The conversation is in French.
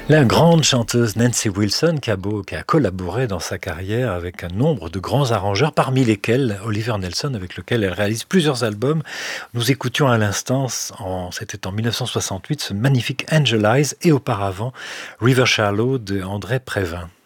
La grande chanteuse Nancy Wilson qui a collaboré dans sa carrière avec un nombre de grands arrangeurs, parmi lesquels Oliver Nelson, avec lequel elle réalise plusieurs albums. Nous écoutions à l'instant, c'était en 1968, ce magnifique Angel Eyes et auparavant River Shallow de André Prévin.